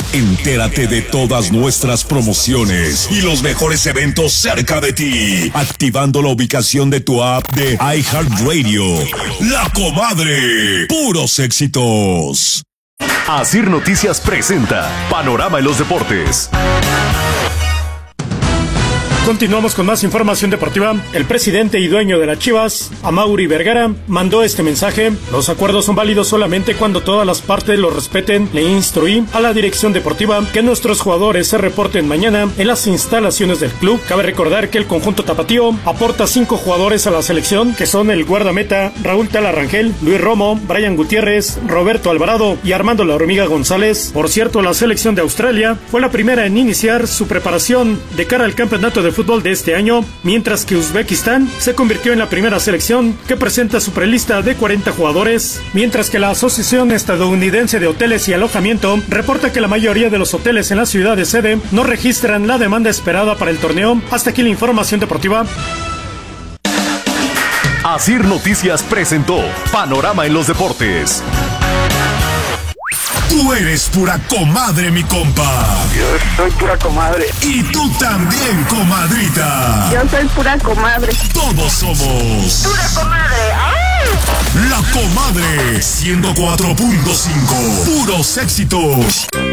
Entérate de todas nuestras promociones y los mejores eventos cerca de ti, activando la ubicación de tu app de iHeartRadio. La Comadre, puros éxitos. Asir Noticias presenta Panorama en los Deportes. Continuamos con más información deportiva. El presidente y dueño de las Chivas, Amaury Vergara, mandó este mensaje: los acuerdos son válidos solamente cuando todas las partes los respeten. Le instruí a la dirección deportiva que nuestros jugadores se reporten mañana en las instalaciones del club. Cabe recordar que el conjunto tapatío aporta 5 jugadores a la selección, que son el guardameta Raúl Tala Rangel, Luis Romo, Brian Gutiérrez, Roberto Alvarado y Armando La Hormiga González. Por cierto, la selección de Australia fue la primera en iniciar su preparación de cara al campeonato de fútbol de este año, mientras que Uzbekistán se convirtió en la primera selección que presenta su prelista de 40 jugadores, mientras que la Asociación Estadounidense de Hoteles y Alojamiento reporta que la mayoría de los hoteles en la ciudad de sede no registran la demanda esperada para el torneo. Hasta aquí la información deportiva. Asir Noticias presentó Panorama en los Deportes. Tú eres pura comadre, mi compa. Yo soy pura comadre. Y tú también, comadrita. Yo soy pura comadre. Todos somos ¡Pura comadre! ¡Ay! La Comadre 104.5. Puros éxitos.